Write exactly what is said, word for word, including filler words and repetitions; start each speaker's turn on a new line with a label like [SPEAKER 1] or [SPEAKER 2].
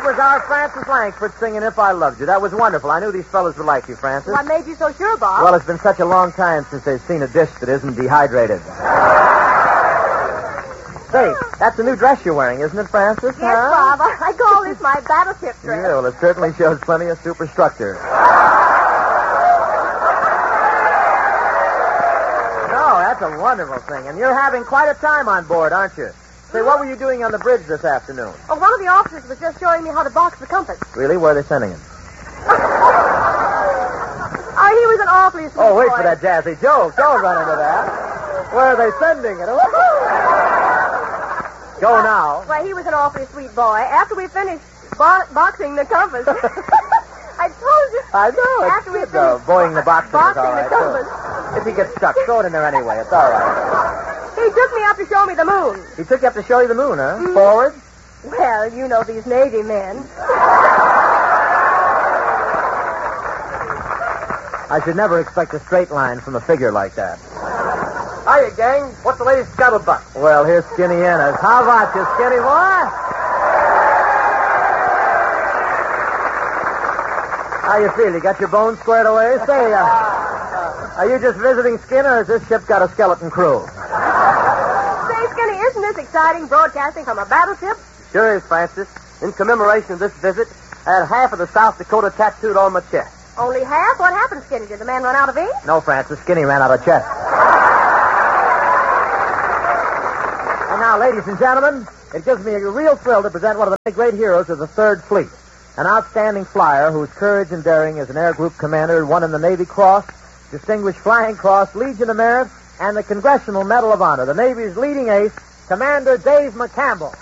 [SPEAKER 1] That was our Francis Langford singing If I Loved You. That was wonderful. I knew these fellas would like you, Francis.
[SPEAKER 2] What made you so sure, Bob?
[SPEAKER 1] Well, it's been such a long time since they've seen a dish that isn't dehydrated. Say, that's a new dress you're wearing, isn't it, Francis?
[SPEAKER 2] Yes,
[SPEAKER 1] huh?
[SPEAKER 2] Bob. I, I call this my battleship dress.
[SPEAKER 1] Yeah, well, it certainly shows plenty of superstructure. No, that's a wonderful thing. And you're having quite a time on board, aren't you? Say, what were you doing on the bridge this afternoon?
[SPEAKER 2] Oh, one of the officers was just showing me how to box the compass.
[SPEAKER 1] Really? Where are they sending him?
[SPEAKER 2] Oh, he was an awfully sweet
[SPEAKER 1] Oh, wait
[SPEAKER 2] boy.
[SPEAKER 1] for that jazzy joke. Don't run into that. Where are they sending it? Go now.
[SPEAKER 2] Well, he was an awfully sweet boy. After we finished bo- boxing the compass, I told you.
[SPEAKER 1] I know. It's
[SPEAKER 2] After we
[SPEAKER 1] good,
[SPEAKER 2] finished
[SPEAKER 1] though. Boying the boxing,
[SPEAKER 2] boxing
[SPEAKER 1] is all
[SPEAKER 2] the
[SPEAKER 1] right,
[SPEAKER 2] compass,
[SPEAKER 1] too. If he gets stuck, throw it in there anyway. It's all right.
[SPEAKER 2] he took me up to show me the moon.
[SPEAKER 1] He took you up to show you the moon, huh?
[SPEAKER 2] Mm.
[SPEAKER 1] Forward?
[SPEAKER 2] Well, you know these Navy men.
[SPEAKER 1] I should never expect a straight line from a figure like that.
[SPEAKER 3] Hiya, gang. What's the latest scuttlebutt?
[SPEAKER 1] Well, here's Skinny Ennis. How about you, Skinny boy? How you feel? You got your bones squared away? Say, uh, are you just visiting Skinner, or has this ship got a skeleton crew?
[SPEAKER 2] Say, Skinny, isn't this exciting, broadcasting from a battleship?
[SPEAKER 3] Sure is, Francis. In commemoration of this visit, I had half of the South Dakota tattooed on my chest.
[SPEAKER 2] Only half? What happened, Skinny? Did the man run out of ink?
[SPEAKER 1] No, Francis. Skinny ran out of chest. And now, ladies and gentlemen, it gives me a real thrill to present one of the great heroes of the Third Fleet. An outstanding flyer whose courage and daring as an air group commander won him the Navy Cross, Distinguished Flying Cross, Legion of Merit, and the Congressional Medal of Honor. The Navy's leading ace, Commander Dave McCampbell.